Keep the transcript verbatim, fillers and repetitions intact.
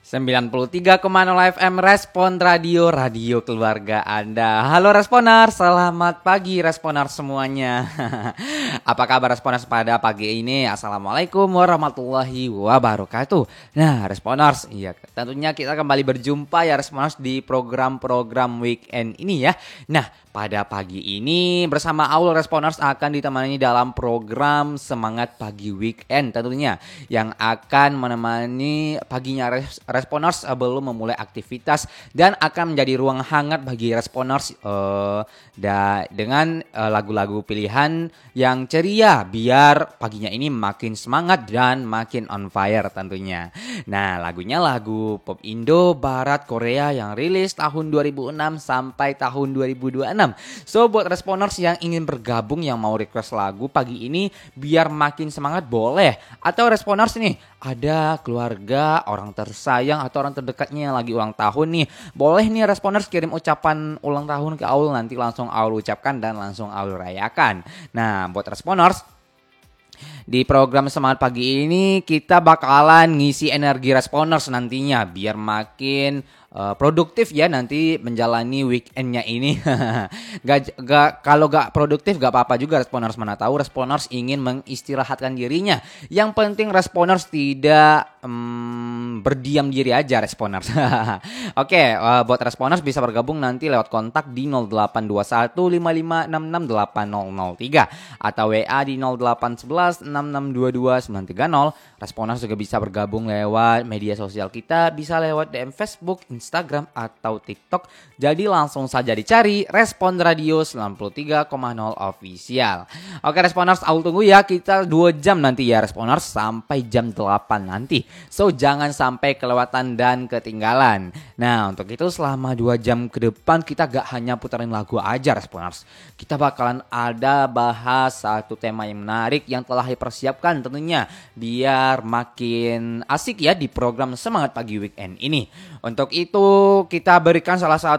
sembilan puluh tiga koma nol F M Respon Radio, radio keluarga Anda. Halo Responer, selamat pagi Responer semuanya. Apa kabar Responers pada pagi ini? Assalamualaikum warahmatullahi wabarakatuh. Nah Responers, iya tentunya kita kembali berjumpa ya Responers di program-program weekend ini ya. Nah pada pagi ini bersama Aul Responers akan ditemani dalam program Semangat Pagi Weekend tentunya, yang akan menemani paginya res- Responers sebelum memulai aktivitas dan akan menjadi ruang hangat bagi Responers uh, da- dengan uh, lagu-lagu pilihan yang ceria biar paginya ini makin semangat dan makin on fire tentunya. Nah lagunya lagu pop Indo, Barat, Korea yang rilis tahun dua ribu enam sampai tahun dua ribu dua puluh enam. So buat Responers yang ingin bergabung, yang mau request lagu pagi ini biar makin semangat boleh. Atau Responers nih ada keluarga, orang tersayang atau orang terdekatnya yang lagi ulang tahun nih, boleh nih Responers kirim ucapan ulang tahun ke Aul, nanti langsung Aul ucapkan dan langsung Aul rayakan. Nah buat Responers, di program Semangat Pagi ini kita bakalan ngisi energi Responers nantinya biar makin uh, produktif ya nanti menjalani weekendnya ini. gak, gak, kalau gak produktif gak apa-apa juga Responers, mana tahu Responers ingin mengistirahatkan dirinya. Yang penting Responers tidak um, berdiam diri aja Responers. Oke, okay, uh, buat Responers bisa bergabung nanti lewat kontak di nol delapan dua satu lima lima enam enam delapan nol nol tiga atau W A di nol delapan satu satu enam enam dua dua sembilan tiga nol. Responers juga bisa bergabung lewat media sosial kita, bisa lewat D M Facebook, Instagram atau TikTok. Jadi langsung saja dicari Respon Radio sembilan puluh tiga koma nol Official. Oke Responers, Aul tunggu ya, kita dua jam nanti ya Responers sampai jam delapan nanti. So jangan sampai kelewatan dan ketinggalan. Nah untuk itu selama dua jam ke depan kita gak hanya putarin lagu aja Responers. Kita bakalan ada bahas satu tema yang menarik yang telah dipersiapkan tentunya biar makin asik ya di program Semangat Pagi Weekend ini. Untuk itu kita berikan salah satu